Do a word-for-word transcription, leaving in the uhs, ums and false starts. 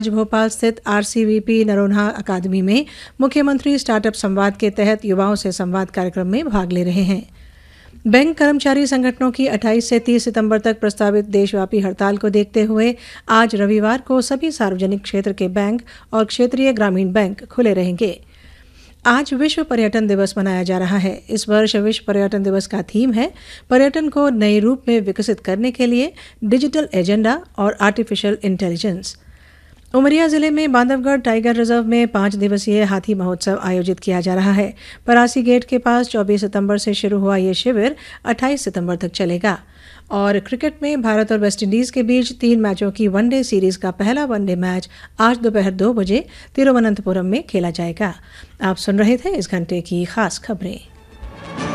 आज भोपाल स्थित आरसीवीपी नरोन्हा अकादमी में मुख्यमंत्री स्टार्टअप संवाद के तहत युवाओं से संवाद कार्यक्रम में भाग ले रहे हैं। बैंक कर्मचारी संगठनों की अट्ठाईस से तीस सितंबर तक प्रस्तावित देशव्यापी हड़ताल को देखते हुए आज रविवार को सभी सार्वजनिक क्षेत्र के बैंक और क्षेत्रीय ग्रामीण बैंक खुले रहेंगे। आज विश्व पर्यटन दिवस मनाया जा रहा है। इस वर्ष विश्व पर्यटन दिवस का थीम है पर्यटन को नए रूप में विकसित करने के लिए डिजिटल एजेंडा और आर्टिफिशियल इंटेलिजेंस। उमरिया जिले में बांधवगढ़ टाइगर रिजर्व में पाँच दिवसीय हाथी महोत्सव आयोजित किया जा रहा है। परासी गेट के पास चौबीस सितंबर से शुरू हुआ ये शिविर अट्ठाईस सितंबर तक चलेगा। और क्रिकेट में भारत और वेस्टइंडीज के बीच तीन मैचों की वनडे सीरीज का पहला वनडे मैच आज दोपहर दो बजे तिरुवनंतपुरम में खेला जाएगा। आप सुन रहे थे इस घंटे की खास खबरें।